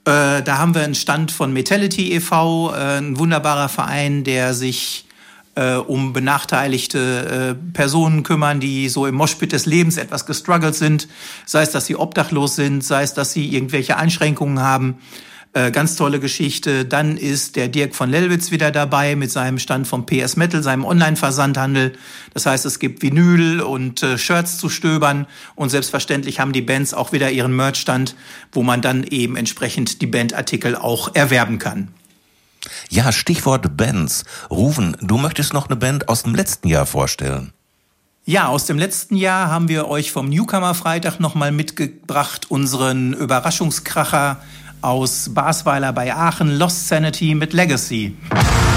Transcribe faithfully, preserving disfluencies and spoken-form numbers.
Äh, da haben wir einen Stand von Metality e V, äh, ein wunderbarer Verein, der sich äh, um benachteiligte äh, Personen kümmern, die so im Moshpit des Lebens etwas gestruggelt sind. Sei es, dass sie obdachlos sind, sei es, dass sie irgendwelche Einschränkungen haben. Äh, ganz tolle Geschichte. Dann ist der Dirk von Lellwitz wieder dabei mit seinem Stand vom P S Metal, seinem Online-Versandhandel. Das heißt, es gibt Vinyl und äh, Shirts zu stöbern. Und selbstverständlich haben die Bands auch wieder ihren Merch-Stand, wo man dann eben entsprechend die Bandartikel auch erwerben kann. Ja, Stichwort Bands. Ruven, du möchtest noch eine Band aus dem letzten Jahr vorstellen. Ja, aus dem letzten Jahr haben wir euch vom Newcomer-Freitag nochmal mitgebracht, unseren Überraschungskracher aus Basweiler bei Aachen, Lost Sanity mit Legacy.